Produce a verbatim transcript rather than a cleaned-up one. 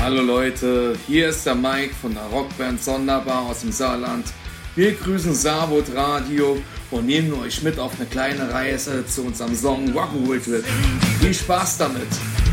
Hallo Leute, hier ist der Mike von der Rockband Sonderbar aus dem Saarland. Wir grüßen Saarwood Radio und nehmen euch mit auf eine kleine Reise zu unserem Song Rock'n'Roll Trip. Viel Spaß damit!